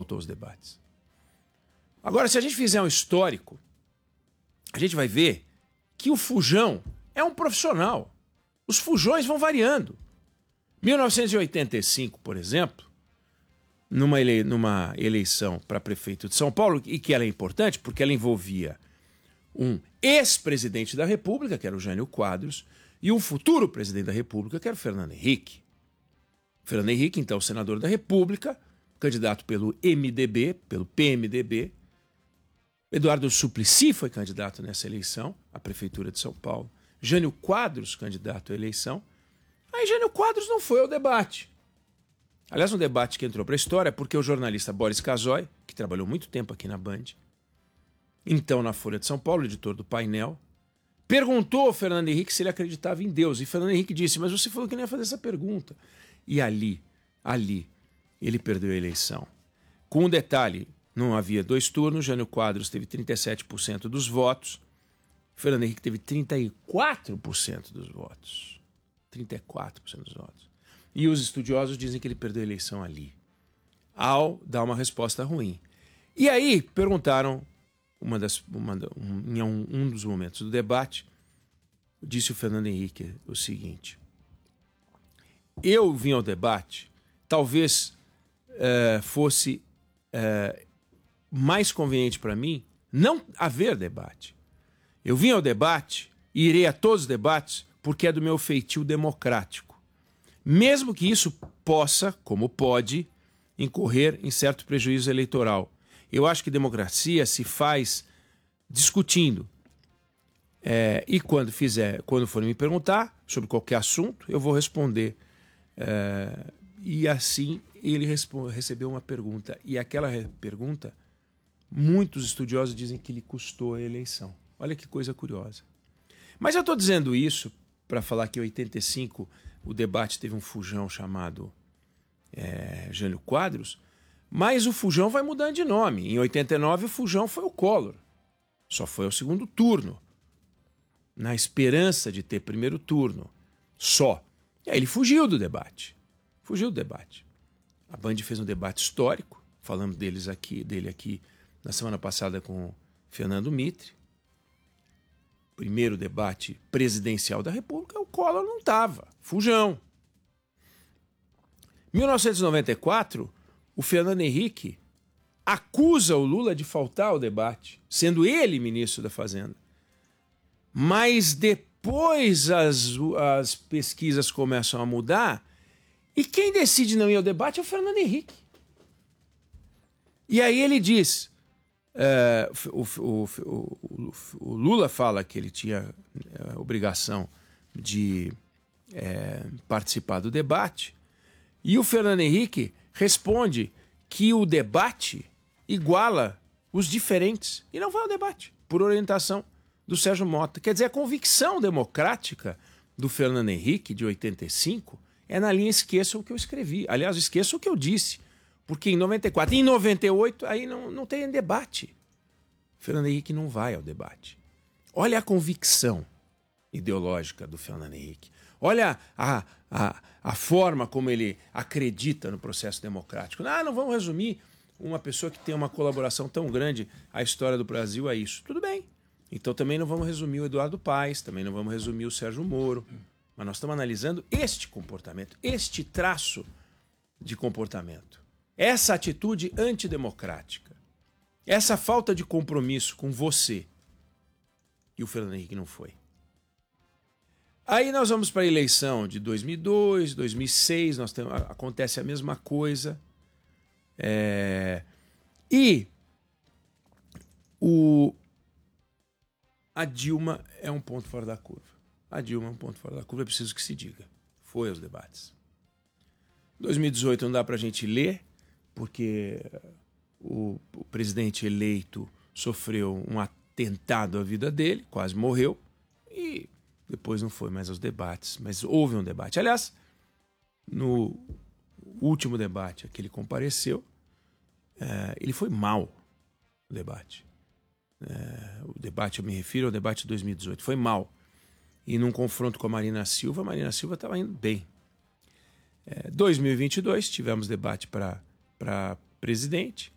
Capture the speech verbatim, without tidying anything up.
faltou os debates. Agora, se a gente fizer um histórico, a gente vai ver que o fujão é um profissional. Os fujões vão variando. mil novecentos e oitenta e cinco, por exemplo, numa, ele... numa eleição para prefeito de São Paulo, e que ela é importante porque ela envolvia um ex-presidente da República, que era o Jânio Quadros, e um futuro presidente da República, que era o Fernando Henrique. Fernando Henrique, então, senador da República, candidato pelo M D B, pelo P M D B. Eduardo Suplicy foi candidato nessa eleição, à Prefeitura de São Paulo. Jânio Quadros, candidato à eleição. Aí Jânio Quadros não foi ao debate. Aliás, um debate que entrou para a história porque o jornalista Boris Casoy, que trabalhou muito tempo aqui na Band, então na Folha de São Paulo, editor do Painel, perguntou ao Fernando Henrique se ele acreditava em Deus. E Fernando Henrique disse, mas você falou que não ia fazer essa pergunta. E ali, ali, ele perdeu a eleição. Com um detalhe, não havia dois turnos, Jânio Quadros teve trinta e sete por cento dos votos, Fernando Henrique teve trinta e quatro por cento dos votos. trinta e quatro por cento dos votos. E os estudiosos dizem que ele perdeu a eleição ali, ao dar uma resposta ruim. E aí perguntaram, uma das, uma, um, em um, um dos momentos do debate, disse o Fernando Henrique o seguinte: eu vim ao debate, talvez uh, fosse uh, mais conveniente para mim não haver debate. Eu vim ao debate e irei a todos os debates porque é do meu feitio democrático. Mesmo que isso possa, como pode, incorrer em certo prejuízo eleitoral. Eu acho que democracia se faz discutindo. É, e quando fizer, quando forem me perguntar sobre qualquer assunto, eu vou responder. É, e assim ele recebeu uma pergunta. E aquela pergunta, muitos estudiosos dizem que lhe custou a eleição. Olha que coisa curiosa. Mas eu estou dizendo isso para falar que em oitenta e cinco o debate teve um fujão chamado é, Jânio Quadros, mas o fujão vai mudando de nome. Em oitenta e nove o fujão foi o Collor. Só foi ao segundo turno, na esperança de ter primeiro turno. Só. E aí ele fugiu do debate. Fugiu do debate. A Band fez um debate histórico, falamos deles aqui, dele aqui na semana passada com o Fernando Mitre. Primeiro debate presidencial da República, o Collor não estava. Fujão. Em mil novecentos e noventa e quatro, o Fernando Henrique acusa o Lula de faltar ao debate, sendo ele ministro da Fazenda. Mas depois as, as pesquisas começam a mudar e quem decide não ir ao debate é o Fernando Henrique. E aí ele diz... Uh, o, o, o, o Lula fala que ele tinha a obrigação de é, participar do debate e o Fernando Henrique responde que o debate iguala os diferentes e não vai ao debate, por orientação do Sérgio Mota. Quer dizer, a convicção democrática do Fernando Henrique, de oitenta e cinco, é na linha esqueça o que eu escrevi. Aliás, esqueça o que eu disse. Porque em noventa e quatro, em noventa e oito, aí não, não tem debate. Fernando Henrique não vai ao debate. Olha a convicção ideológica do Fernando Henrique. Olha a, a, a forma como ele acredita no processo democrático. Ah, não vamos resumir uma pessoa que tem uma colaboração tão grande à história do Brasil a isso. Tudo bem. Então também não vamos resumir o Eduardo Paes, também não vamos resumir o Sérgio Moro. Mas nós estamos analisando este comportamento, este traço de comportamento. Essa atitude antidemocrática, essa falta de compromisso com você, e o Fernando Henrique não foi. Aí nós vamos para a eleição de dois mil e dois, dois mil e seis, nós temos, acontece a mesma coisa. É, e o, a Dilma é um ponto fora da curva. A Dilma é um ponto fora da curva, é preciso que se diga. Foi aos debates. dois mil e dezoito não dá para a gente ler, porque o, o presidente eleito sofreu um atentado à vida dele, quase morreu, e depois não foi mais aos debates, mas houve um debate. Aliás, no último debate a que ele compareceu, é, ele foi mal no debate. É, o debate, eu me refiro ao debate de dois mil e dezoito, foi mal. E num confronto com a Marina Silva, a Marina Silva estava indo bem. É, dois mil e vinte e dois, tivemos debate para para presidente,